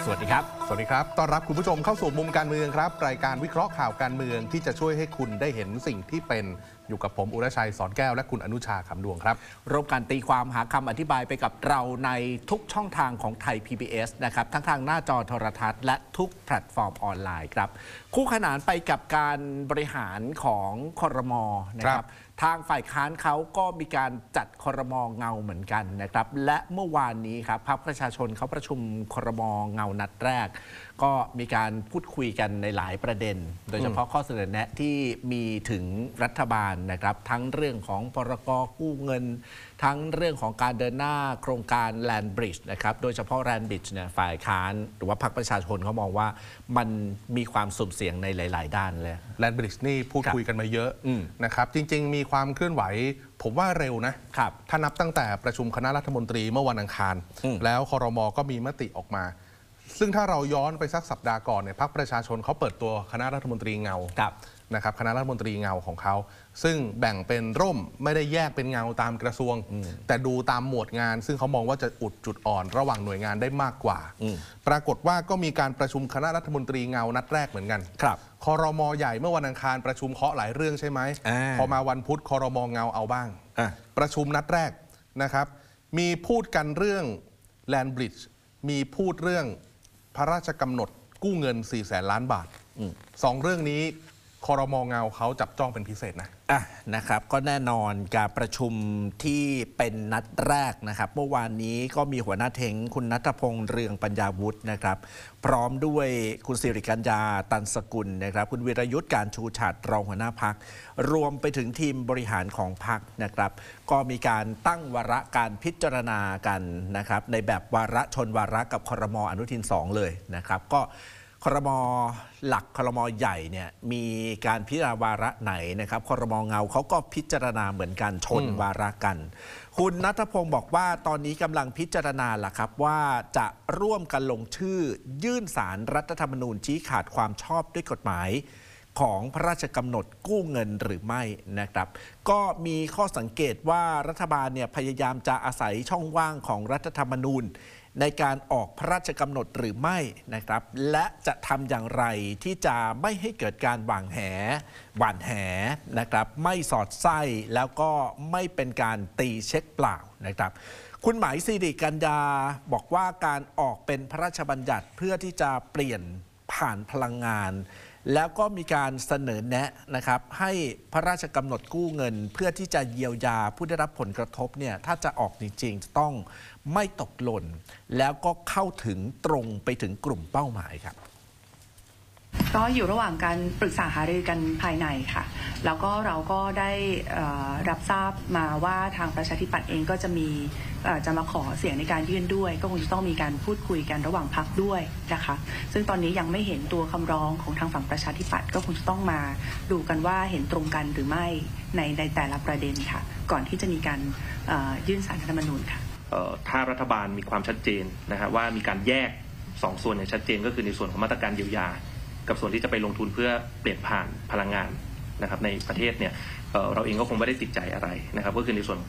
สวัสดีครับสวัสดีครับต้อนรับคุณผู้ชมเข้าสู่มุมการเมืองครับรายการวิเคราะห์ข่าวการเมืองที่จะช่วยให้คุณได้เห็นสิ่งที่เป็นอยู่กับผมอุรชัยสอนแก้วและคุณอนุชาขำดวงครับร่วมกันตีความหาคำอธิบายไปกับเราในทุกช่องทางของไทย PBS นะครับทั้งทางหน้าจอโทรทัศน์และทุกแพลตฟอร์มออนไลน์ครับคู่ขนานไปกับการบริหารของครม.นะครับทางฝ่ายค้านเขาก็มีการจัดครม.เงาเหมือนกันนะครับและเมื่อวานนี้ครับพรรคประชาชนเขาประชุมครม.เงานัดแรกก็มีการพูดคุยกันในหลายประเด็นโดยเฉพาะข้อเสนอแนะที่มีถึงรัฐบาลนะครับทั้งเรื่องของพรก.กู้เงินทั้งเรื่องของการเดินหน้าโครงการ Land Bridge นะครับโดยเฉพาะ Land Bridge เนี่ยฝ่ายค้านหรือว่าพรรคประชาชนเขามองว่ามันมีความสุ่มเสี่ยงในหลายๆด้านเลย Land Bridge นี่พูดคุยกันมาเยอะนะครับจริงๆมีความเคลื่อนไหวผมว่าเร็วนะครับถ้านับตั้งแต่ประชุมคณะรัฐมนตรีเมื่อวันอังคารแล้วครม.ก็มีมติออกมาซึ่งถ้าเราย้อนไปสักสัปดาห์ก่อนเนี่ยพรรคประชาชนเขาเปิดตัวคณะรัฐมนตรีเงานะครับคณะรัฐมนตรีเงาของเขาซึ่งแบ่งเป็นร่มไม่ได้แยกเป็นเงาตามกระทรวงแต่ดูตามหมวดงานซึ่งเขามองว่าจะอุดจุดอ่อนระหว่างหน่วยงานได้มากกว่าปรากฏว่าก็มีการประชุมคณะรัฐมนตรีเงานัดแรกเหมือนกันครม.ใหญ่เมื่อวันอังคารประชุมเคาะหลายเรื่องใช่ไหมพอมาวันพุธครม.เงาเอาบ้างประชุมนัดแรกนะครับมีพูดกันเรื่อง Land Bridge มีพูดเรื่องพระราชกำหนดกู้เงิน 400,000 ล้านบาทสองเรื่องนี้ครม.เงาเขาจับจ้องเป็นพิเศษนะครับก็แน่นอนการประชุมที่เป็นนัดแรกนะครับเมื่อวานนี้ก็มีหัวหน้าเท็งคุณณัฐพงษ์เรืองปัญญาวุฒินะครับพร้อมด้วยคุณสิริกัญญาตันสกุลนะครับคุณวิรยุทธ์การชูฉัตรรองหัวหน้าพรรครวมไปถึงทีมบริหารของพรรคนะครับก็มีการตั้งวาระการพิจารณากันนะครับในแบบวาระชนวาระกับครม.อนุทิน2เลยนะครับก็ครม.หลักครม.ใหญ่เนี่ยมีการพิจารณาวาระไหนนะครับครม.เงาเขาก็พิจารณาเหมือนกันชนวาระกันคุณณัฐพงศ์บอกว่าตอนนี้กำลังพิจารณาล่ะครับว่าจะร่วมกันลงชื่อยื่นศาลรัฐธรรมนูญชี้ขาดความชอบด้วยกฎหมายของพระราชกำหนดกู้เงินหรือไม่นะครับก็มีข้อสังเกตว่ารัฐบาลเนี่ยพยายามจะอาศัยช่องว่างของรัฐธรรมนูญในการออกพระราชกำหนดหรือไม่นะครับและจะทำอย่างไรที่จะไม่ให้เกิดการหว่านแหนะครับไม่สอดไส้แล้วก็ไม่เป็นการตีเช็คเปล่านะครับคุณหมายสิริกัญญาบอกว่าการออกเป็นพระราชบัญญัติเพื่อที่จะเปลี่ยนผ่านพลังงานแล้วก็มีการเสนอแนะนะครับให้พระราชกำหนดกู้เงินเพื่อที่จะเยียวยาผู้ได้รับผลกระทบเนี่ยถ้าจะออกจริงๆจะต้องไม่ตกหล่นแล้วก็เข้าถึงตรงไปถึงกลุ่มเป้าหมายครับก็อยู่ระหว่างการปรึกษาหารือกันภายในค่ะแล้วก็เราก็ได้รับทราบมาว่าทางประชาธิปัตย์เองก็จะมาขอเสียงในการยื่นด้วยก็คงจะต้องมีการพูดคุยกันระหว่างพรรคด้วยนะคะซึ่งตอนนี้ยังไม่เห็นตัวคำร้องของทางฝั่งประชาธิปัตย์ก็คงจะต้องมาดูกันว่าเห็นตรงกันหรือไม่ในแต่ละประเด็นค่ะก่อนที่จะมีการยื่นศาลรัฐธรรมนูญค่ะถ้ารัฐบาลมีความชัดเจนนะครับว่ามีการแยก2ส่วนอย่างชัดเจนก็คือในส่วนของมาตรการเยียวยากับส่วนที่จะไปลงทุนเพื่อเปลี่ยนผ่านพลังงานนะครับในประเทศเนี่ยเราเองก็คงไม่ได้ติดใจอะไรนะครับก็คือในส่วน